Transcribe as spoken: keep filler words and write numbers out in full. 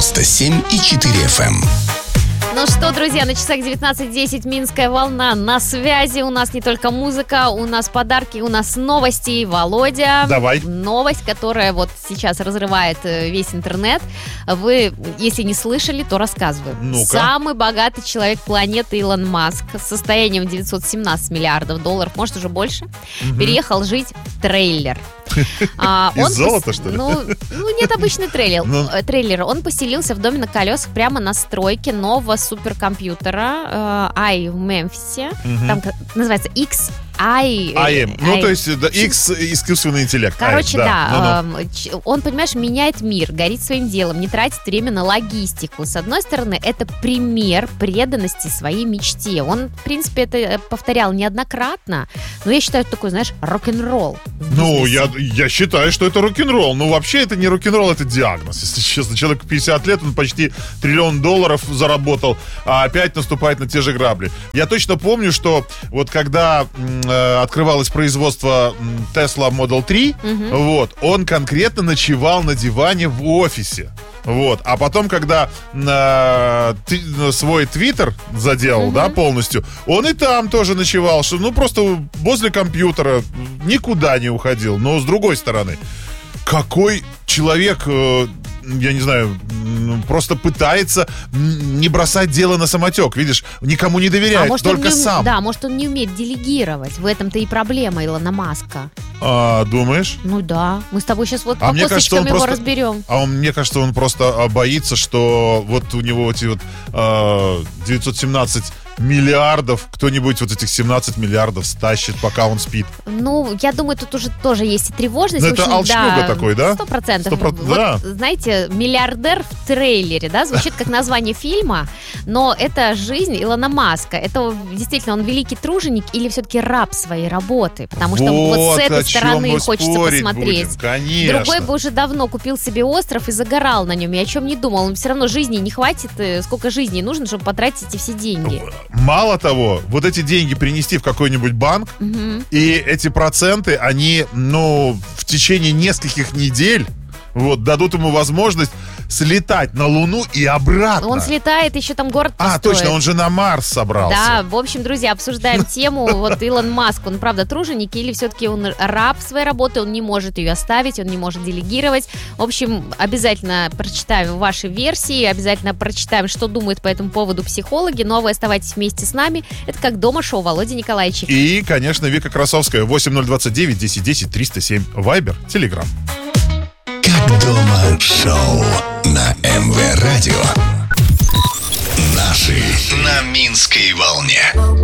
девяносто семь и четыре эф эм. Ну что, друзья, на часах девятнадцать десять, Минская волна на связи. У нас не только музыка, у нас подарки, у нас новости. Володя, давай. Новость, которая вот сейчас разрывает весь интернет. Вы, если не слышали, то рассказываю. Ну-ка. Самый богатый человек планеты Илон Маск с состоянием девятьсот семнадцать миллиардов долларов, может уже больше, угу. переехал жить в трейлер. А, Из золота, пос... что ли? Ну, ну, нет, обычный трейлер. Ну... трейлер. Он поселился в доме на колесах прямо на стройке нового суперкомпьютера э, ай в Мемфисе. Угу. Там называется X ай эм. Ну, то есть, да, X искусственный интеллект. Короче, ай, да. да. Э, он, понимаешь, меняет мир, горит своим делом, не тратит время на логистику. С одной стороны, это пример преданности своей мечте. Он, в принципе, это повторял неоднократно, но я считаю, это такой, знаешь, рок-н-ролл. Ну, я, я считаю, что это рок-н-ролл. Ну, вообще, это не рок-н-ролл, это диагноз. Если честно, человек пятьдесят лет, он почти триллион долларов заработал, а опять наступает на те же грабли. Я точно помню, что вот когда э, открывалось производство Tesla Model три, угу. вот, он конкретно ночевал на диване в офисе. Вот. А потом, когда э, ты, свой твиттер заделал, mm-hmm. да, полностью, он и там тоже ночевал, что, ну, просто возле компьютера никуда не уходил. Но с другой стороны, какой человек, э, я не знаю, просто пытается не бросать дело на самотек, видишь, никому не доверяет, а может, только он не, сам. Да, может, он не умеет делегировать. В этом-то и проблема Илона Маска. А, думаешь? Ну да. Мы с тобой сейчас вот а по косточкам его просто, разберем. А он, мне кажется, он просто боится, что вот у него эти вот э, девятьсот семнадцать миллиардов, кто-нибудь вот этих семнадцать миллиардов стащит, пока он спит. Ну, я думаю, тут уже тоже есть и тревожность. Ну, это алчнуга да, такой, да? Сто процентов. Вот, да. Знаете, миллиардер в трейлере, да, звучит как название фильма, но это жизнь Илона Маска. Это действительно, он великий труженик или все-таки раб своей работы? Потому что вот, вот с этой стороны хочется посмотреть. Будем, конечно. Другой бы уже давно купил себе остров и загорал на нем, и о чем не думал. Он все равно жизни не хватит, сколько жизни нужно, чтобы потратить эти все деньги. Мало того, вот эти деньги принести в какой-нибудь банк, угу. и эти проценты, они, ну, в течение нескольких недель вот, дадут ему возможность слетать на Луну и обратно. Он слетает, еще там город построит. А, точно, он же на Марс собрался. Да, в общем, друзья, обсуждаем тему. Вот Илон Маск, он правда труженик или все-таки он раб своей работы, он не может ее оставить, он не может делегировать. В общем, обязательно прочитаем ваши версии, обязательно прочитаем, что думают по этому поводу психологи. Ну, а вы оставайтесь вместе с нами. Это «Как дома» шоу Володи Николаевича. И, конечно, Вика Красовская. восемь ноль двадцать девять десять десять триста семь. Вайбер, Телеграм. «Как дома» шоу на эм вэ Радио. Наши на Минской волне.